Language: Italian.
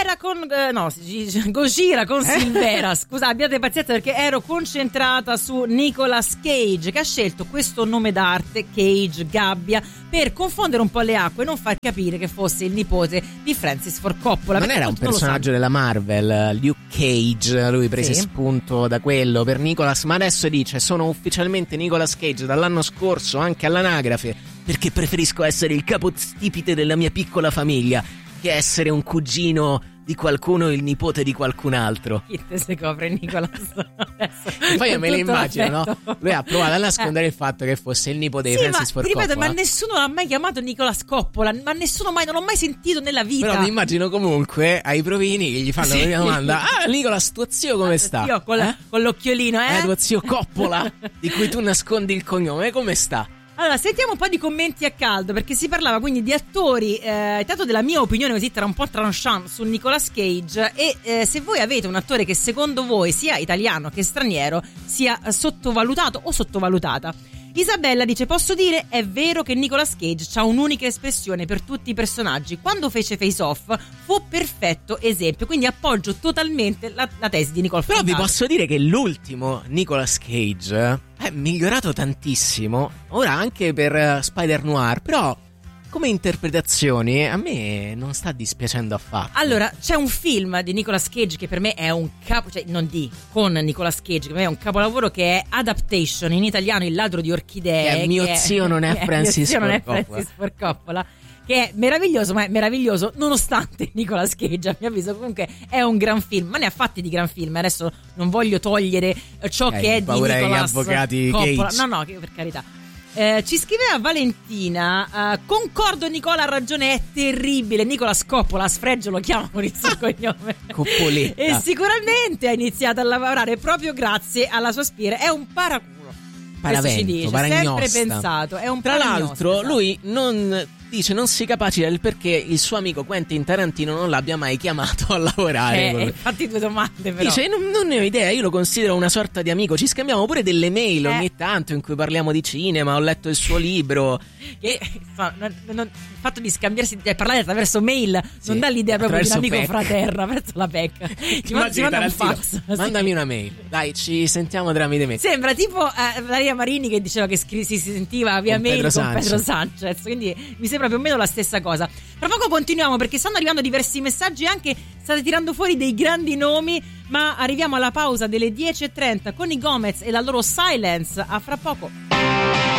Silvera con Gojira con Silvera. Scusa, abbiate pazienza perché ero concentrata su Nicolas Cage, che ha scelto questo nome d'arte, Cage, gabbia, per confondere un po' le acque e non far capire che fosse il nipote di Francis Ford Coppola. Non era un personaggio della Marvel, Luke Cage, lui prese spunto da quello per Nicolas, ma adesso dice sono ufficialmente Nicolas Cage dall'anno scorso anche all'anagrafe, perché preferisco essere il capostipite della mia piccola famiglia che essere un cugino di qualcuno, il nipote di qualcun altro. Chi te se copre Nicolas? E poi io me lo immagino, no? Lui ha provato a nascondere il fatto che fosse il nipote di Francis Ford Coppola. Ripeto, ma nessuno l'ha mai chiamato Nicolas Coppola, ma nessuno mai, non l'ho mai sentito nella vita. Però mi immagino comunque ai provini che gli fanno la domanda: ah, Nicolas, tuo zio come sta? Zio con l'occhiolino, tuo zio Coppola, di cui tu nascondi il cognome, come sta? Allora, sentiamo un po' di commenti a caldo, perché si parlava quindi di attori, tanto della mia opinione così tra un po' tranchant su Nicolas Cage, e se voi avete un attore che secondo voi sia italiano che straniero sia sottovalutato o sottovalutata. Isabella dice: posso dire, è vero che Nicolas Cage ha un'unica espressione per tutti i personaggi. Quando fece Face Off fu perfetto esempio, quindi appoggio totalmente la tesi di Nicole Frontale. Però vi posso dire che l'ultimo Nicolas Cage è migliorato tantissimo, ora anche per Spider-Noir, però come interpretazioni a me non sta dispiacendo affatto. Allora, c'è un film di Nicolas Cage che per me è un con Nicolas Cage, che per me è un capolavoro, che è Adaptation, in italiano Il ladro di orchidee. Che mio zio non è Francis Ford Coppola. Che è meraviglioso, ma è meraviglioso nonostante Nicolas Cage, a mio avviso. Comunque è un gran film, ma ne ha fatti di gran film. Adesso non voglio togliere ciò che è di Nicolas avvocati Coppola. Cage. No, per carità. Ci scriveva Valentina: concordo, Nicola ha ragione, è terribile. Nicolas Coppola, sfregio lo chiama con il suo cognome, Coppoletta. E sicuramente ha iniziato a lavorare proprio grazie alla sua spira. È un paraculo, paravento, sempre pensato, è un tra l'altro, esatto. Lui non dice, non si capacita del perché il suo amico Quentin Tarantino non l'abbia mai chiamato a lavorare. Infatti due domande, però. Dice, non ne ho idea, io lo considero una sorta di amico, ci scambiamo pure delle mail ogni tanto in cui parliamo di cinema, ho letto il suo libro. Che il fatto di scambiarsi, parlare attraverso mail, non dà l'idea proprio di un amico fraterno, verso la PEC. Ci manda un fax. Mandami una mail, dai, ci sentiamo tramite mail. Sembra tipo Maria Marini che diceva che si sentiva via mail con Pedro Sanchez, quindi mi sembra più o meno la stessa cosa. Tra poco continuiamo, perché stanno arrivando diversi messaggi, anche state tirando fuori dei grandi nomi, ma arriviamo alla pausa delle 10:30 con i Gomez e la loro Silence. A fra poco.